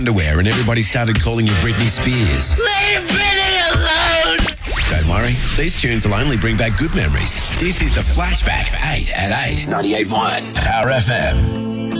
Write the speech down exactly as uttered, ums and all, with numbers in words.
underwear and everybody started calling you Britney Spears. Leave Britney alone! Don't worry, these tunes will only bring back good memories. This is the Flashback eight at eight. ninety-eight point one Power F M.